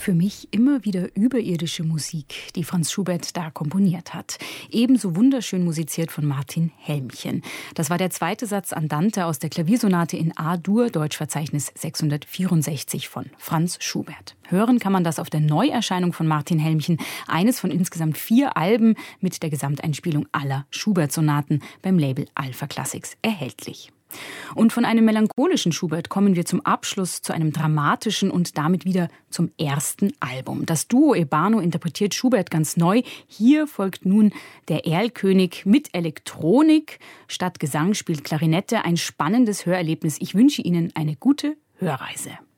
Für mich immer wieder überirdische Musik, die Franz Schubert da komponiert hat. Ebenso wunderschön musiziert von Martin Helmchen. Das war der zweite Satz Andante aus der Klaviersonate in A-Dur, Deutschverzeichnis 664 von Franz Schubert. Hören kann man das auf der Neuerscheinung von Martin Helmchen, eines von insgesamt 4 Alben mit der Gesamteinspielung aller Schubert-Sonaten beim Label Alpha Classics erhältlich. Und von einem melancholischen Schubert kommen wir zum Abschluss zu einem dramatischen und damit wieder zum ersten Album. Das Duo Ebano interpretiert Schubert ganz neu. Hier folgt nun der Erlkönig mit Elektronik. Statt Gesang spielt Klarinette. Ein spannendes Hörerlebnis. Ich wünsche Ihnen eine gute Hörreise.